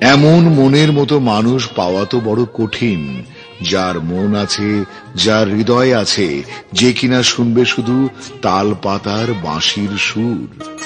এমন মনের মতো মানুষ পাওয়া তো বড় কঠিন, যার মন আছে, যার হৃদয় আছে, যে কিনা শুনবে শুধু তাল পাতার বাঁশির সুর।